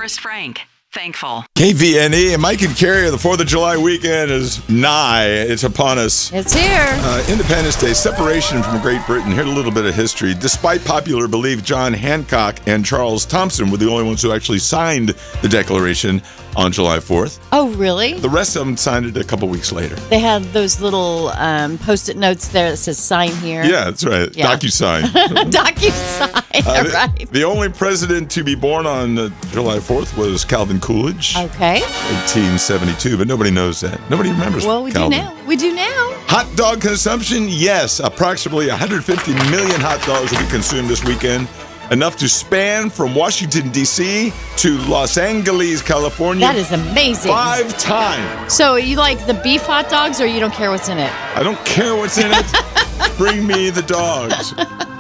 Forrest Frank. Thankful. KVNE and Mike and Carrie, the 4th of July weekend is nigh. It's upon us. It's here. Independence Day, separation from Great Britain. Here's a little bit of history. Despite popular belief, John Hancock and Charles Thompson were the only ones who actually signed the Declaration on July 4th. Oh, really? The rest of them signed it a couple weeks later. They had those little Post-it notes there that says sign here. Yeah, that's right. Yeah. DocuSign. DocuSign, right. The only president to be born on July 4th was Calvin Coolidge. Okay. 1872, but nobody knows that. Nobody remembers Well, we Calvin. do now. We do now. Hot dog consumption? Yes. Approximately 150 million hot dogs will be consumed this weekend. Enough to span from Washington, D.C. to Los Angeles, California. That is amazing. 5 times. So you like the beef hot dogs or you don't care what's in it? I don't care what's in it. Bring me the dogs.